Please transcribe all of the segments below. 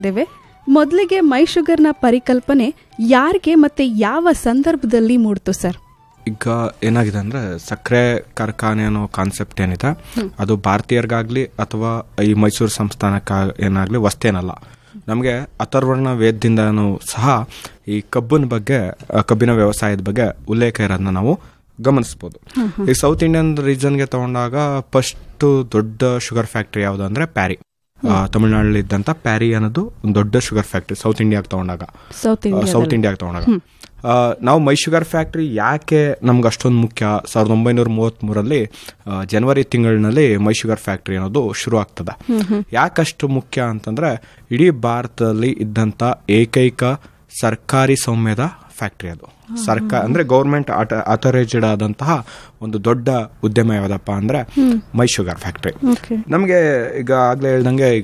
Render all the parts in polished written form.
ಮೊದಲಿಗೆ ಮೈ ಶುಗರ್ನ ಪರಿಕಲ್ಪನೆ ಯಾರಿಗೆ ಮತ್ತೆ ಯಾವ ಸಂದರ್ಭದಲ್ಲಿ ಮೂಡ್ತು ಸರ್? ಈಗ ಏನಾಗಿದೆ ಅಂದ್ರೆ ಸಕ್ಕರೆ ಕಾರ್ಖಾನೆ ಅನ್ನೋ ಕಾನ್ಸೆಪ್ಟ್ ಏನಿದೆ ಅದು ಭಾರತೀಯರಿಗಾಗ್ಲಿ ಅಥವಾ ಈ ಮೈಸೂರು ಸಂಸ್ಥಾನಕ್ಕೆ ಏನಾಗ್ಲಿ ವಸ್ತೇನಲ್ಲ. ನಮಗೆ ಅಥರ್ವರ್ಣ ವೇದದಿಂದನೂ ಸಹ ಈ ಕಬ್ಬಿನ ವ್ಯವಸಾಯದ ಬಗ್ಗೆ ಉಲ್ಲೇಖ ಇರೋದನ್ನ ನಾವು ಗಮನಿಸಬಹುದು. ಈ ಸೌತ್ ಇಂಡಿಯನ್ ರೀಜನ್ಗೆ ತಗೊಂಡಾಗ ಫಸ್ಟ್ ದೊಡ್ಡ ಶುಗರ್ ಫ್ಯಾಕ್ಟರಿ ಯಾವುದು ಅಂದ್ರೆ ಪ್ಯಾರಿ. ತಮಿಳುನಾಡಲ್ಲಿ ಇದ್ದಂತ ಪ್ಯಾರಿ ಅನ್ನೋದು ಒಂದು ದೊಡ್ಡ ಶುಗರ್ ಫ್ಯಾಕ್ಟರಿ ಸೌತ್ ಇಂಡಿಯಾಗೆ ತಗೊಂಡಾಗ. ನಾವು ಮೈ ಶುಗರ್ ಫ್ಯಾಕ್ಟರಿ ಯಾಕೆ ನಮ್ಗೆ ಅಷ್ಟೊಂದು ಮುಖ್ಯ? 1933 ಜನವರಿ ತಿಂಗಳಿನಲ್ಲಿ ಮೈ ಶುಗರ್ ಫ್ಯಾಕ್ಟರಿ ಅನ್ನೋದು ಶುರು ಆಗ್ತದೆ. ಯಾಕಷ್ಟು ಮುಖ್ಯ ಅಂತಂದ್ರೆ ಇಡೀ ಭಾರತದಲ್ಲಿ ಇದ್ದಂತ ಏಕೈಕ ಸರ್ಕಾರಿ ಸೌಮ್ಯದ ಫ್ಯಾಕ್ಟರಿ ಅದು. ಅಂದ್ರೆ ಗೌರ್ಮೆಂಟ್ ಅಥರೈಸ್ಡ್ ಆದಂತಹ ಒಂದು ದೊಡ್ಡ ಉದ್ಯಮ ಯಾವ್ದಪ್ಪ ಅಂದ್ರೆ ಮೈ ಶುಗರ್ ಫ್ಯಾಕ್ಟರಿ. ನಮ್ಗೆ ಈಗ ಆಗ್ಲೇ ಹೇಳ್ದಂಗೆ ಈಗ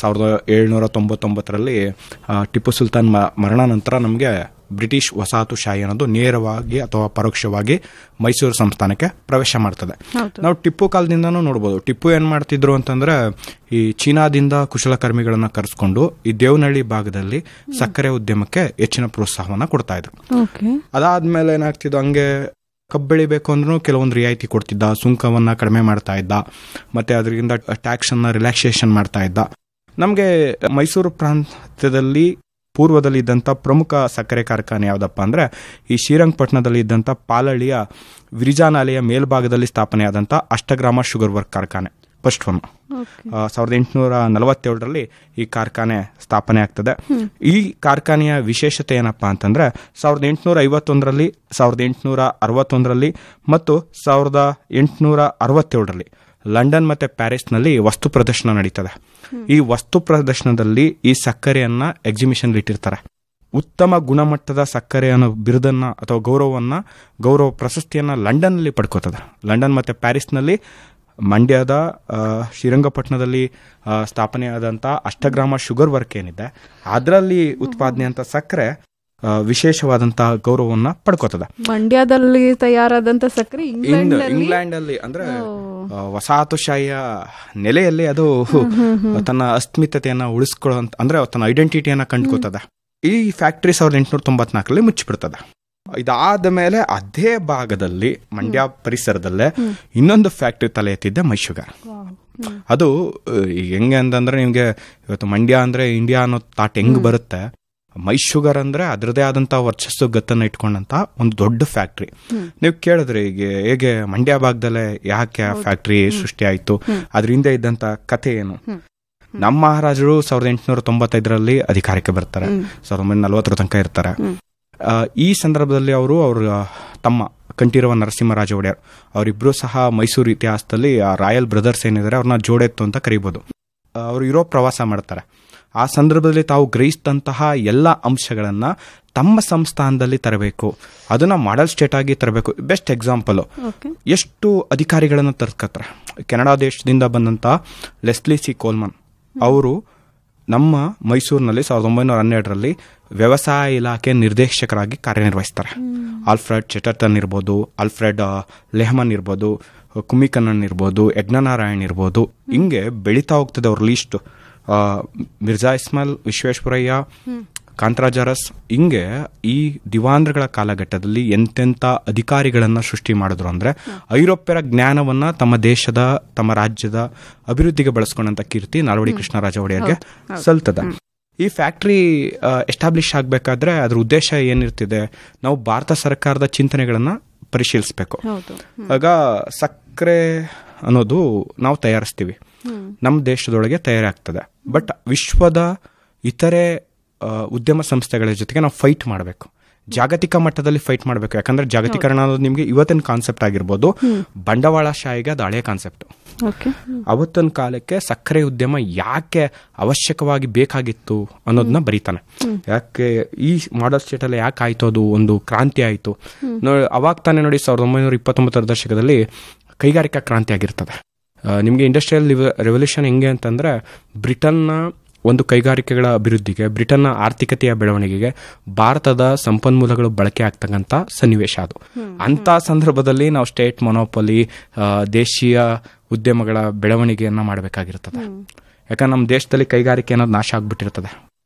1799 ಟಿಪ್ಪು ಸುಲ್ತಾನ್ ಮರಣ ನಂತರ ನಮ್ಗೆ ಬ್ರಿಟಿಷ್ ವಸಾಹತುಶಾಹಿ ಅನ್ನೋದು ನೇರವಾಗಿ ಅಥವಾ ಪರೋಕ್ಷವಾಗಿ ಮೈಸೂರು ಸಂಸ್ಥಾನಕ್ಕೆ ಪ್ರವೇಶ ಮಾಡ್ತದೆ. ನಾವು ಟಿಪ್ಪು ಕಾಲದಿಂದನೂ ನೋಡ್ಬೋದು. ಟಿಪ್ಪು ಏನ್ ಮಾಡ್ತಿದ್ರು ಅಂತಂದ್ರೆ ಈ ಚೀನಾದಿಂದ ಕುಶಲಕರ್ಮಿಗಳನ್ನ ಕರೆಸ್ಕೊಂಡು ಈ ದೇವನಹಳ್ಳಿ ಭಾಗದಲ್ಲಿ ಸಕ್ಕರೆ ಉದ್ಯಮಕ್ಕೆ ಹೆಚ್ಚಿನ ಪ್ರೋತ್ಸಾಹವನ್ನ ಕೊಡ್ತಾ ಇದ್ರು. ಅದಾದ್ಮೇಲೆ ಏನಾಗ್ತಿದ್ದು, ಹಂಗೆ ಕಬ್ಬು ಬೆಳಿಬೇಕು ಅಂದ್ರೂ ಕೆಲವೊಂದು ರಿಯಾಯಿತಿ ಕೊಡ್ತಿದ್ದ, ಸುಂಕವನ್ನ ಕಡಿಮೆ ಮಾಡ್ತಾ ಇದ್ದ, ಮತ್ತೆ ಅದರಿಂದ ಟ್ಯಾಕ್ಸ್ ಅನ್ನ ರಿಲ್ಯಾಕ್ಸೇಷನ್ ಮಾಡ್ತಾ ಇದ್ದ. ನಮ್ಗೆ ಮೈಸೂರು ಪ್ರಾಂತ್ಯದಲ್ಲಿ ಪೂರ್ವದಲ್ಲಿ ಇದ್ದಂಥ ಪ್ರಮುಖ ಸಕ್ಕರೆ ಕಾರ್ಖಾನೆ ಯಾವುದಪ್ಪ ಅಂದ್ರೆ ಈ ಶ್ರೀರಂಗಪಟ್ಟಣದಲ್ಲಿ ಇದ್ದಂಥ ಪಾಲಳಿಯ ವಿರಿಜಾನಾಲೆಯ ಮೇಲ್ಭಾಗದಲ್ಲಿ ಸ್ಥಾಪನೆಯಾದಂಥ ಅಷ್ಟಗ್ರಾಮ ಶುಗರ್ ವರ್ಕ್ ಕಾರ್ಖಾನೆ ಫಸ್ಟ್ ಒನ್. 1847 ಈ ಕಾರ್ಖಾನೆ ಸ್ಥಾಪನೆ ಆಗ್ತದೆ. ಈ ಕಾರ್ಖಾನೆಯ ವಿಶೇಷತೆ ಏನಪ್ಪಾ ಅಂತಂದ್ರೆ 1851, 1861 ಮತ್ತು 1867 ಲಂಡನ್ ಮತ್ತೆ ಪ್ಯಾರಿಸ್ನಲ್ಲಿ ವಸ್ತು ಪ್ರದರ್ಶನ ನಡೀತದೆ. ಈ ವಸ್ತು ಪ್ರದರ್ಶನದಲ್ಲಿ ಈ ಸಕ್ಕರೆಯನ್ನ ಎಕ್ಸಿಬಿಷನ್ ಇಟ್ಟಿರ್ತಾರೆ. ಉತ್ತಮ ಗುಣಮಟ್ಟದ ಸಕ್ಕರೆ ಅನ್ನೋ ಬಿರುದನ್ನ ಅಥವಾ ಗೌರವ ಪ್ರಶಸ್ತಿಯನ್ನ ಲಂಡನ್ ನಲ್ಲಿ ಪಡ್ಕೋತದೆ. ಲಂಡನ್ ಮತ್ತೆ ಪ್ಯಾರಿಸ್ನಲ್ಲಿ ಮಂಡ್ಯದ ಶ್ರೀರಂಗಪಟ್ಟಣದಲ್ಲಿ ಸ್ಥಾಪನೆಯಾದಂತ ಅಷ್ಟಗ್ರಾಮ ಶುಗರ್ ವರ್ಕ್ ಏನಿದೆ ಅದರಲ್ಲಿ ಉತ್ಪಾದನೆ ಅಂತ ಸಕ್ಕರೆ ವಿಶೇಷವಾದಂತಹ ಗೌರವವನ್ನ ಪಡ್ಕೋತದ. ಮಂಡ್ಯದಲ್ಲಿ ತಯಾರಾದಂತ ಸಕ್ಕರೆ ಇಂಗ್ಲೆಂಡ್ ಅಲ್ಲಿ ಅಂದ್ರೆ ವಸಾಹತುಶಾಹಿಯ ನೆಲೆಯಲ್ಲಿ ಅದು ತನ್ನ ಅಸ್ಮಿತತೆಯನ್ನ ಉಳಿಸ್ಕೊಳ್ಳುವಂತ ಅಂದ್ರೆ ತನ್ನ ಐಡೆಂಟಿಟಿಯನ್ನ ಕಂಡುಕೋತದ. ಈ ಫ್ಯಾಕ್ಟರಿ 1894 ಮುಚ್ಚಿಬಿಡ್ತದೆ. ಇದಾದ ಮೇಲೆ ಅದೇ ಭಾಗದಲ್ಲಿ ಮಂಡ್ಯ ಪರಿಸರದಲ್ಲೇ ಇನ್ನೊಂದು ಫ್ಯಾಕ್ಟರಿ ತಲೆ ಎತ್ತಿದ್ದೆ ಮೈ ಶುಗರ್. ಅದು ಹೆಂಗೆ ಅಂತಂದ್ರೆ ನಿಮ್ಗೆ ಇವತ್ತು ಮಂಡ್ಯ ಅಂದ್ರೆ ಇಂಡಿಯಾ ಅನ್ನೋ ತಾಟ್ ಹೆಂಗ್ ಬರುತ್ತೆ, ಮೈ ಶುಗರ್ ಅಂದ್ರೆ ಅದರದೇ ಆದಂತ ವರ್ಚಸ್ಸು ಗತ್ತನ್ನ ಇಟ್ಕೊಂಡಂತ ಒಂದು ದೊಡ್ಡ ಫ್ಯಾಕ್ಟರಿ. ನೀವು ಕೇಳಿದ್ರೆ ಈಗ ಹೇಗೆ ಮಂಡ್ಯ ಭಾಗದಲ್ಲೇ ಯಾಕೆ ಫ್ಯಾಕ್ಟರಿ ಸೃಷ್ಟಿ ಆಯ್ತು, ಅದ್ರ ಹಿಂದೆ ಇದ್ದಂತ ಕಥೆ ಏನು? ನಮ್ಮ ಮಹಾರಾಜರು 1895 ಅಧಿಕಾರಕ್ಕೆ ಬರ್ತಾರೆ, 1940 ತನಕ ಇರ್ತಾರೆ. ಈ ಸಂದರ್ಭದಲ್ಲಿ ಅವ್ರ ತಮ್ಮ ಕಂಠೀರವ ನರಸಿಂಹರಾಜ ಒಡೆಯರ್ ಅವರಿಬ್ರು ಸಹ ಮೈಸೂರು ಇತಿಹಾಸದಲ್ಲಿ ರಾಯಲ್ ಬ್ರದರ್ಸ್ ಏನಿದ್ದಾರೆ ಅವ್ರನ್ನ ಜೋಡೆತ್ತು ಅಂತ ಕರೀಬಹುದು. ಅವರು ಯುರೋಪ್ ಪ್ರವಾಸ ಮಾಡ್ತಾರೆ. ಆ ಸಂದರ್ಭದಲ್ಲಿ ತಾವು ಗ್ರಹಿಸಿದಂತಹ ಎಲ್ಲ ಅಂಶಗಳನ್ನ ತಮ್ಮ ಸಂಸ್ಥಾನದಲ್ಲಿ ತರಬೇಕು, ಅದನ್ನ ಮಾಡೆಲ್ ಸ್ಟೇಟ್ ಆಗಿ ತರಬೇಕು. ಬೆಸ್ಟ್ ಎಕ್ಸಾಂಪಲ್, ಎಷ್ಟು ಅಧಿಕಾರಿಗಳನ್ನ ತರ್ಸ್ಕತ್ತಾರೆ. ಕೆನಡಾ ದೇಶದಿಂದ ಬಂದಂತ ಲೆಸ್ಲಿ ಸಿ ಕೋಲ್ಮನ್ ಅವರು ನಮ್ಮ ಮೈಸೂರಿನಲ್ಲಿ 1912 ವ್ಯವಸಾಯ ಇಲಾಖೆ ನಿರ್ದೇಶಕರಾಗಿ ಕಾರ್ಯನಿರ್ವಹಿಸ್ತಾರೆ. ಆಲ್ಫ್ರೆಡ್ ಚೆಟರ್ಟನ್ ಇರ್ಬೋದು, ಆಲ್ಫ್ರೆಡ್ ಲೆಹಮನ್ ಇರ್ಬೋದು, ಕುಮಿಕಣ್ಣನ್ ಇರ್ಬೋದು, ಯಜ್ಞನಾರಾಯಣ್ ಇರ್ಬೋದು, ಹಿಂಗೆ ಬೆಳೀತಾ ಹೋಗ್ತದೆ ಅವ್ರ ಲೀಸ್ಟ್. ಮಿರ್ಜಾ ಇಸ್ಮಾಲ್, ವಿಶ್ವೇಶ್ವರಯ್ಯ, ಕಾಂತರಾಜಾರಸ್, ಹಿಂಗೆ ಈ ದಿವಾಂದ್ರಗಳ ಕಾಲಘಟ್ಟದಲ್ಲಿ ಎಂತೆಂಥ ಅಧಿಕಾರಿಗಳನ್ನ ಸೃಷ್ಟಿ ಮಾಡಿದ್ರು ಅಂದ್ರೆ ಐರೋಪ್ಯರ ಜ್ಞಾನವನ್ನ ತಮ್ಮ ದೇಶದ ತಮ್ಮ ರಾಜ್ಯದ ಅಭಿವೃದ್ಧಿಗೆ ಬಳಸ್ಕೊಂಡಂತ ಕೀರ್ತಿ ನಾಲ್ವಡಿ ಕೃಷ್ಣರಾಜ ಒಡೆಯರ್ಗೆ ಸಲ್ತದ. ಈ ಫ್ಯಾಕ್ಟರಿ ಎಸ್ಟಾಬ್ಲಿಷ್ ಆಗ್ಬೇಕಾದ್ರೆ ಅದ್ರ ಉದ್ದೇಶ ಏನಿರ್ತಿದೆ, ನಾವು ಭಾರತ ಸರ್ಕಾರದ ಚಿಂತನೆಗಳನ್ನ ಪರಿಶೀಲಿಸಬೇಕು. ಆಗ ಸಕ್ಕರೆ ಅನ್ನೋದು ನಾವು ತಯಾರಿಸ್ತೀವಿ, ನಮ್ಮ ದೇಶದೊಳಗೆ ತಯಾರಾಗ್ತದೆ. ಬಟ್ ವಿಶ್ವದ ಇತರೆ ಉದ್ಯಮ ಸಂಸ್ಥೆಗಳ ಜೊತೆಗೆ ನಾವು ಫೈಟ್ ಮಾಡಬೇಕು, ಜಾಗತಿಕ ಮಟ್ಟದಲ್ಲಿ ಫೈಟ್ ಮಾಡಬೇಕು. ಯಾಕಂದ್ರೆ ಜಾಗತೀಕರಣ ಅನ್ನೋದು ನಿಮ್ಗೆ ಇವತ್ತಿನ ಕಾನ್ಸೆಪ್ಟ್ ಆಗಿರ್ಬೋದು, ಬಂಡವಾಳಶಾಹಿಗೆ ಅದು ಹಳೆಯ ಕಾನ್ಸೆಪ್ಟ್. ಅವತ್ತಿನ ಕಾಲಕ್ಕೆ ಸಕ್ಕರೆ ಉದ್ಯಮ ಯಾಕೆ ಅವಶ್ಯಕವಾಗಿ ಬೇಕಾಗಿತ್ತು ಅನ್ನೋದನ್ನ ಬರೀತಾನೆ. ಯಾಕೆ ಈ ಮಾಡಲ್ ಸ್ಟೇಟ್ ಅಲ್ಲಿ ಯಾಕೆ ಆಯ್ತು, ಅದು ಒಂದು ಕ್ರಾಂತಿ ಆಯ್ತು. ಅವಾಗ ತಾನೇ ನೋಡಿ 1929 ದಶಕದಲ್ಲಿ ಕೈಗಾರಿಕಾ ಕ್ರಾಂತಿ ಆಗಿರ್ತದೆ. ನಿಮ್ಗೆ ಇಂಡಸ್ಟ್ರಿಯಲ್ ರೆವಲ್ಯೂಷನ್ ಹೆಂಗೆ ಅಂತಂದ್ರೆ ಬ್ರಿಟನ್ನ ಒಂದು ಕೈಗಾರಿಕೆಗಳ ಅಭಿವೃದ್ಧಿಗೆ, ಬ್ರಿಟನ್ನ ಆರ್ಥಿಕತೆಯ ಬೆಳವಣಿಗೆಗೆ ಭಾರತದ ಸಂಪನ್ಮೂಲಗಳು ಬಳಕೆ ಆಗ್ತಕ್ಕಂಥ ಸನ್ನಿವೇಶ ಅದು. ಅಂತ ಸಂದರ್ಭದಲ್ಲಿ ನಾವು ಸ್ಟೇಟ್ ಮೊನೋಪಲಿ, ದೇಶೀಯ ಉದ್ಯಮಗಳ ಬೆಳವಣಿಗೆಯನ್ನ ಮಾಡಬೇಕಾಗಿರ್ತದೆ. ಯಾಕಂದ್ರೆ ನಮ್ಮ ದೇಶದಲ್ಲಿ ಕೈಗಾರಿಕೆ ಅನ್ನೋದು ನಾಶ ಆಗ್ಬಿಟ್ಟಿರ್ತದೆ.